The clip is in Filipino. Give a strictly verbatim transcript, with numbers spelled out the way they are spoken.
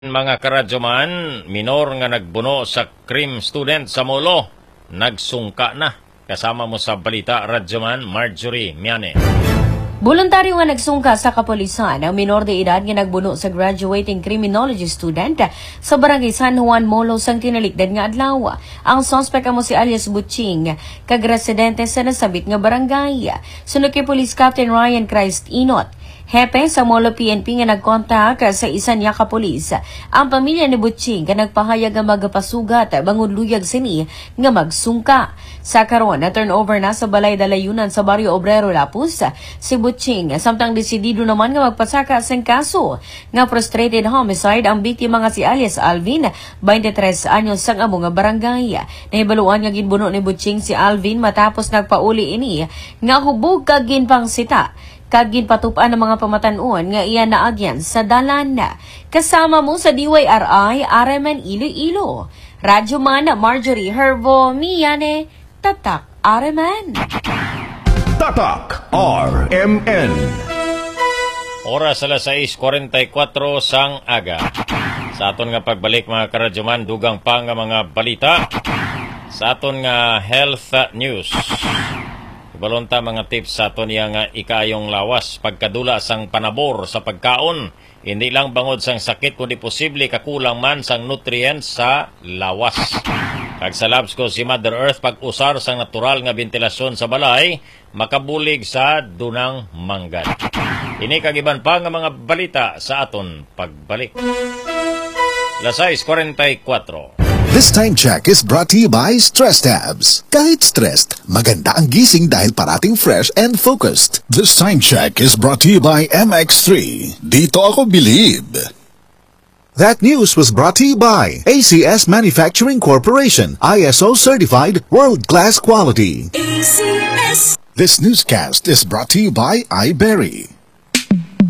Mga karadyoman, minor nga nagbuno sa cream student sa Molo, nagsungka na. Kasama mo sa balita, Radyoman Marjorie Miane. Voluntaryo nga nagsungka sa kapulisan ang minor de edad nga nagbuno sa graduating criminology student sa barangay San Juan Molo sang tinalikdan nga adlaw. Ang suspect amo si alias Butching, kag residente sa nasabit nga barangay. Sunod kay Police Captain Ryan Christ Inot, hepe sa Molo P N P nga nagkontak sa isa niya ka pulis. Ang pamilya ni Butching nga nagpahayag nga magpasugat bangod luyag sini nga magsungka. Sa karon na turnover na sa balay dalayunan sa Barrio Obrero Lapus si Butching, samtang desidido naman nga magpasaka sa kaso nga frustrated homicide ang biktima nga si alias Alvin, twenty-tres anyos sang amo nga barangay. Nahibaluan nga ginbuno ni Butching si Alvin matapos nagpauli ini nga hubog kag ginpangsita kag ginpatupaan ng mga pamatanuan nga iya naagyan sa dalan. Kasama mo sa D Y R I Areman Iloilo. Radyoman Marjorie Hervo Miane, Tatak Areman. Tatak R M N. Oras alas sais kuwarenta y kwatro sang aga. Sa aton nga pagbalik mga karadyoman, dugang pa nga mga balita. Sa aton nga health news. Balonta mga tips sa aton nga ikayong lawas, pagkadula sang panabor sa pagkaon, hindi lang bangod sang sakit kundi posible kakulang man sang nutrients sa lawas. Kag sa labs ko si Mother Earth pag-usar sang natural nga ventilasyon sa balay, makabulig sa dunang manggan. Ini kag iban pa nga mga balita sa aton pagbalik. Alas sais kuwarenta y kwatro. This time check is brought to you by Stress Tabs. Kahit stressed, maganda ang gising dahil parating fresh and focused. This time check is brought to you by M X three. Dito ako believe. That news was brought to you by A C S Manufacturing Corporation, I S O certified world-class quality. A C S. This newscast is brought to you by iBerry.